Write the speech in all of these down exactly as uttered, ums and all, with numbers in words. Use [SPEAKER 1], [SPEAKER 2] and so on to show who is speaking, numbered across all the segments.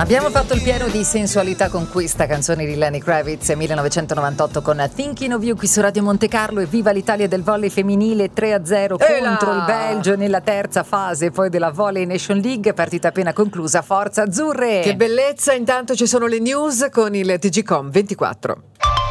[SPEAKER 1] Abbiamo fatto il pieno di sensualità con questa canzone di Lenny Kravitz, millenovecentonovantotto, con Thinking of You, qui su Radio Monte Carlo. E viva l'Italia del volley femminile, tre a zero contro il Belgio nella terza fase poi della Volley Nation League, partita appena conclusa. Forza azzurre!
[SPEAKER 2] Che bellezza. Intanto ci sono le news con il T G Com ventiquattro.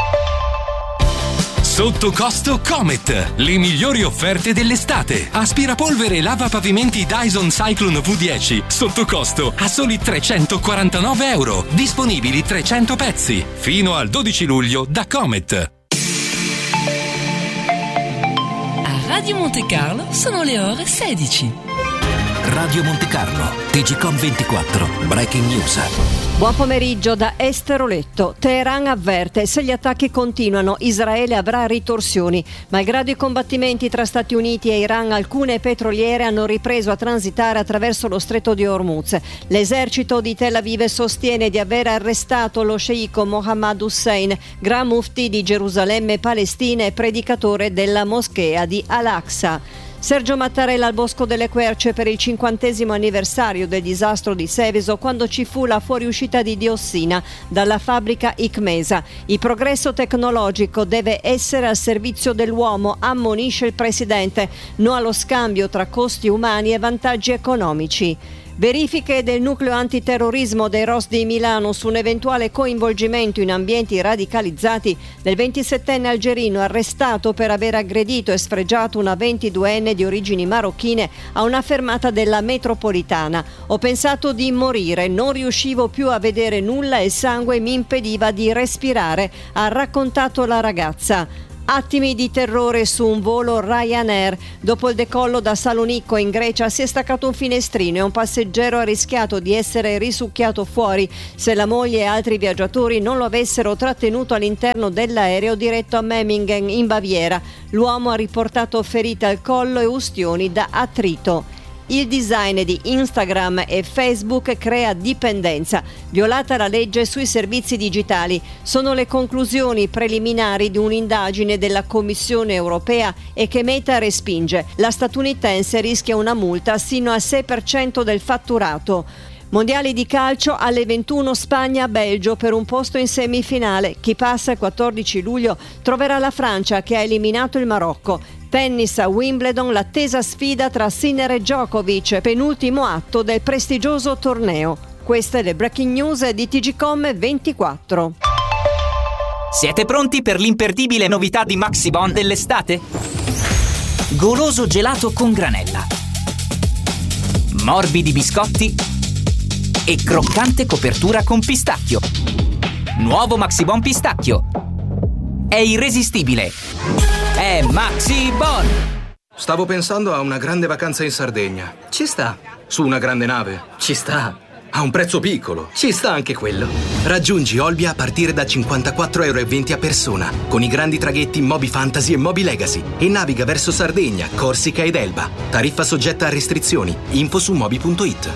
[SPEAKER 3] Sotto costo Comet, le migliori offerte dell'estate. Aspirapolvere e lava pavimenti Dyson Cyclone V dieci, sotto costo a soli trecentoquarantanove euro. Disponibili trecento pezzi. Fino al dodici luglio da Comet.
[SPEAKER 4] A Radio Monte Carlo sono le ore sedici.
[SPEAKER 5] Radio Monte Carlo, T G Com ventiquattro, Breaking News.
[SPEAKER 6] Buon pomeriggio da Esteroletto. Teheran avverte: se gli attacchi continuano, Israele avrà ritorsioni. Malgrado i combattimenti tra Stati Uniti e Iran, alcune petroliere hanno ripreso a transitare attraverso lo stretto di Hormuz. L'esercito di Tel Aviv sostiene di aver arrestato lo sceicco Mohammad Hussein, Gran Mufti di Gerusalemme Palestina e predicatore della moschea di Al-Aqsa. Sergio Mattarella al Bosco delle Querce per il cinquantesimo anniversario del disastro di Seveso, quando ci fu la fuoriuscita di diossina dalla fabbrica Icmesa. Il progresso tecnologico deve essere al servizio dell'uomo, ammonisce il presidente. No allo scambio tra costi umani e vantaggi economici. Verifiche del nucleo antiterrorismo dei R O S di Milano su un eventuale coinvolgimento in ambienti radicalizzati del ventisettenne algerino arrestato per aver aggredito e sfregiato una ventiduenne di origini marocchine a una fermata della metropolitana. Ho pensato di morire, non riuscivo più a vedere nulla e il sangue mi impediva di respirare, ha raccontato la ragazza. Attimi di terrore su un volo Ryanair. Dopo il decollo da Salonicco in Grecia si è staccato un finestrino e un passeggero ha rischiato di essere risucchiato fuori se la moglie e altri viaggiatori non lo avessero trattenuto all'interno dell'aereo diretto a Memmingen in Baviera. L'uomo ha riportato ferite al collo e ustioni da attrito. Il design di Instagram e Facebook crea dipendenza. Violata la legge sui servizi digitali. Sono le conclusioni preliminari di un'indagine della Commissione europea e che Meta respinge. La statunitense rischia una multa sino al sei per cento del fatturato. Mondiali di calcio alle ventuno, Spagna-Belgio per un posto in semifinale. Chi passa il quattordici luglio troverà la Francia, che ha eliminato il Marocco. Tennis a Wimbledon, l'attesa sfida tra Sinner e Djokovic, penultimo atto del prestigioso torneo. Queste le breaking news di T G Com ventiquattro.
[SPEAKER 7] Siete pronti per l'imperdibile novità di Maxibon dell'estate? Goloso gelato con granella, morbidi biscotti e croccante copertura con pistacchio. Nuovo Maxibon pistacchio. È irresistibile. È Maxibon.
[SPEAKER 8] Stavo pensando a una grande vacanza in Sardegna.
[SPEAKER 9] Ci sta.
[SPEAKER 8] Su una grande nave.
[SPEAKER 9] Ci sta.
[SPEAKER 8] A un prezzo piccolo.
[SPEAKER 9] Ci sta anche quello.
[SPEAKER 10] Raggiungi Olbia a partire da cinquantaquattro euro e venti a persona, con i grandi traghetti Moby Fantasy e Moby Legacy, e naviga verso Sardegna, Corsica ed Elba. Tariffa soggetta a restrizioni. Info su moby punto it.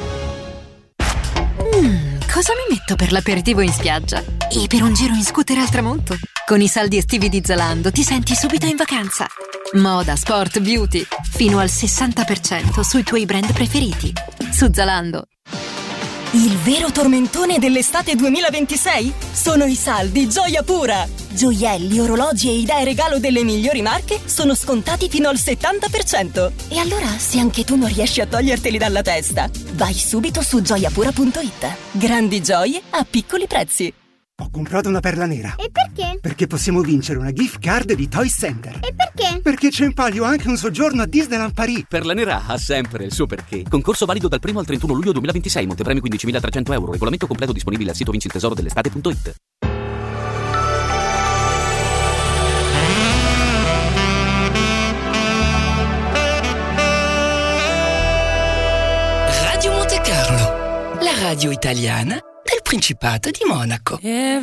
[SPEAKER 11] Mm, cosa mi metto per l'aperitivo in spiaggia? E per un giro in scooter al tramonto? Con i saldi estivi di Zalando ti senti subito in vacanza. Moda, sport, beauty, fino al sessanta per cento sui tuoi brand preferiti. Su Zalando.
[SPEAKER 12] Il vero tormentone dell'estate duemilaventisei? Sono i saldi Gioia Pura! Gioielli, orologi e idee regalo delle migliori marche sono scontati fino al settanta per cento. E allora, se anche tu non riesci a toglierteli dalla testa, vai subito su gioia pura punto it. Grandi gioie a piccoli prezzi.
[SPEAKER 13] Ho comprato una perla nera.
[SPEAKER 14] E perché?
[SPEAKER 13] Perché possiamo vincere una gift card di Toy Center.
[SPEAKER 14] E perché?
[SPEAKER 13] Perché c'è in palio anche un soggiorno a Disneyland Paris.
[SPEAKER 15] Perla nera ha sempre il suo perché. Concorso valido dal primo al trentuno luglio duemilaventisei. Montepremi quindicimilatrecento euro. Regolamento completo disponibile al sito vinci il tesoro dell'estate punto it.
[SPEAKER 4] Radio Monte Carlo, la radio italiana del Principato di Monaco.